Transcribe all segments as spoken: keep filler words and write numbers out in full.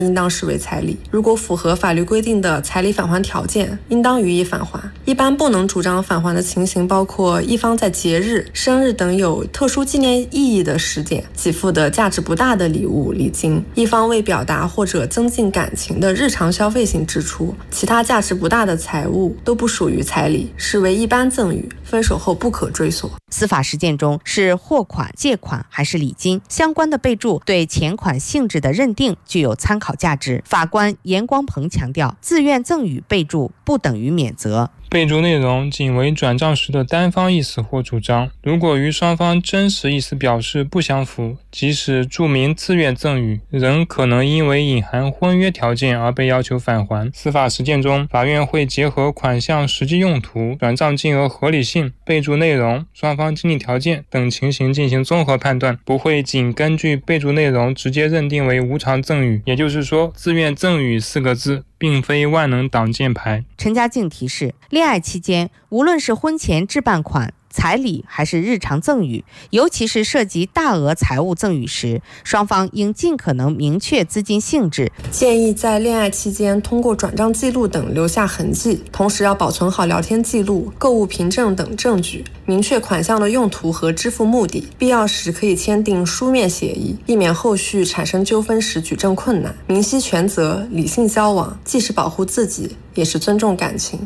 应当视为彩礼。如果符合法律规定的彩礼返还条件，应当予以返还。一般不能主张返还的情形包括一方在节日、生日等有特殊纪念意义的时点给付的价值不大的礼物礼金，一方为表达或者增进感情的日常消费性支出，其他价值不大的财物都不属于彩礼，视为一般赠与，分手后不可追索。 司法实践中是货款、借款还是礼金，相关的备注对钱款性质的认定具有参考价值。法官严光鹏强调，自愿赠与备注不等于免责。 备注内容仅为转账时的单方意思或主张，如果与双方真实意思表示不相符，即使注明自愿赠与，仍可能因为隐含婚约条件而被要求返还。司法实践中，法院会结合款项实际用途、转账金额合理性、备注内容、双方经济条件等情形进行综合判断，不会仅根据备注内容直接认定为无偿赠与。也就是说，自愿赠与四个字并非万能挡箭牌。 陈家静提示，恋爱期间，无论是婚前置办款、彩礼还是日常赠与，尤其是涉及大额财物赠与时，双方应尽可能明确资金性质。 建议在恋爱期间通过转账记录等留下痕迹，同时要保存好聊天记录、购物凭证等证据，明确款项的用途和支付目的，必要时可以签订书面协议，避免后续产生纠纷时举证困难。明晰权责，理性交往，既是保护自己，也是尊重感情。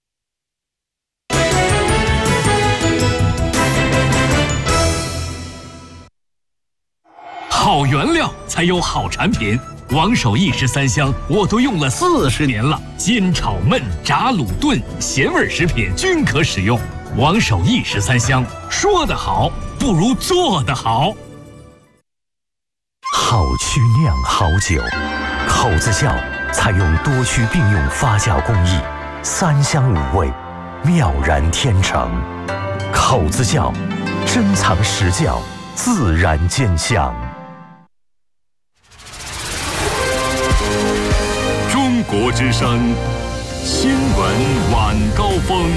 好原料才有好产品，王守义十三香我都用了四十年了，煎炒焖炸卤炖咸味食品均可使用。王守义十三香，说得好不如做得好。 好曲酿好酒，口子窖采用多区并用发酵工艺，三香五味，妙然天成。口子窖珍藏实窖，自然见香。 中国之声新闻晚高峰。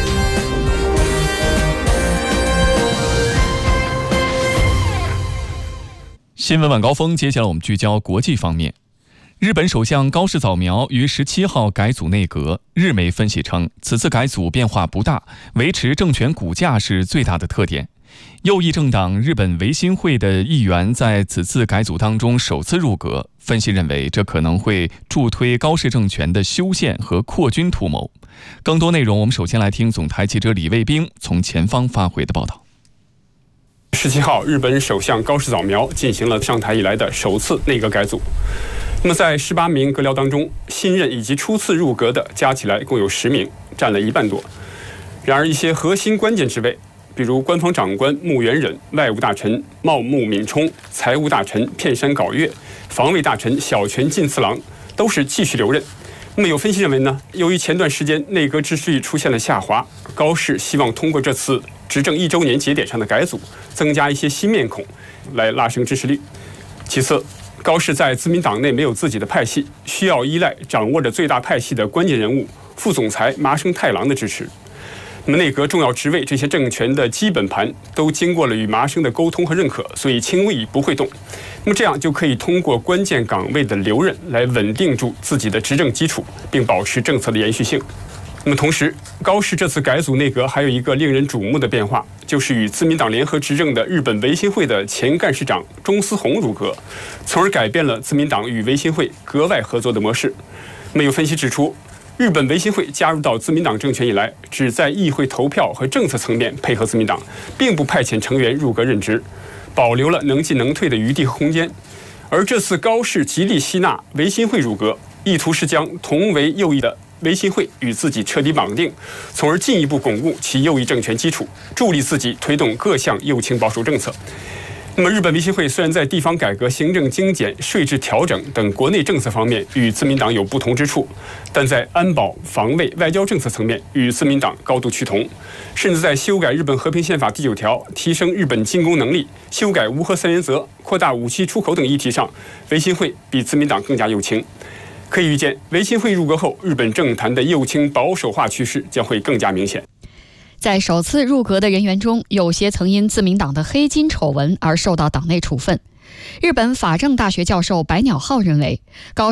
新闻晚高峰，接下来我们聚焦国际方面。日本首相高市早苗于十七号改组内阁，日媒分析称，此次改组变化不大，维持政权骨架是最大的特点。右翼政党日本维新会的议员在此次改组当中首次入阁，分析认为这可能会助推高市政权的修宪和扩军图谋。更多内容，我们首先来听总台记者李卫兵从前方发回的报道。 十七号，日本首相高市早苗进行了上台以来的首次内阁改组。那么在十八名阁僚当中，新任以及初次入阁的加起来共有十名，占了一半多。然而一些核心关键职位，比如官方长官木原忍、外务大臣茂木敏充、财务大臣片山杲月、防卫大臣小泉进次郎，都是继续留任。那么有分析认为呢，由于前段时间内阁支持率出现了下滑，高市希望通过这次执政一周年节点上的改组，增加一些新面孔，来拉升支持率。其次，高市在自民党内没有自己的派系，需要依赖掌握着最大派系的关键人物副总裁麻生太郎的支持。那么内阁重要职位这些政权的基本盘都经过了与麻生的沟通和认可，所以轻易不会动。那么这样就可以通过关键岗位的留任来稳定住自己的执政基础，并保持政策的延续性。那么同时，高市这次改组内阁还有一个令人瞩目的变化，就是与自民党联合执政的日本维新会的前干事长中司宏入阁，从而改变了自民党与维新会阁外合作的模式。那么有分析指出，日本维新会加入到自民党政权以来，只在议会投票和政策层面配合自民党，并不派遣成员入阁任职，保留了能进能退的余地和空间。而这次高市极力吸纳维新会入阁，意图是将同为右翼的维新会与自己彻底绑定，从而进一步巩固其右翼政权基础，助力自己推动各项右倾保守政策。那么日本维新会虽然在地方改革、行政精简、税制调整等国内政策方面与自民党有不同之处，但在安保、防卫、外交政策层面与自民党高度趋同，甚至在修改日本和平宪法第九条、提升日本进攻能力、修改无核三原则、扩大武器出口等议题上，维新会比自民党更加右倾。可以预见，维新会入阁后，日本政坛的右倾保守化趋势将会更加明显。 在首次入阁的人员中，有些曾因自民党的黑金丑闻而受到党内处分。 日本法政大学教授白鸟浩认为，高